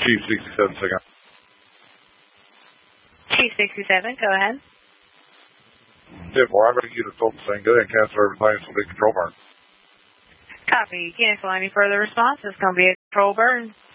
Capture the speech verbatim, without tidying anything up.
Chief sixty-seven, second. Chief sixty-seven, go ahead. Yeah, well, I'm going to get a total saying go ahead and cancel everything so they control burn. Copy. Cancel any further response. It's going to be a control burn.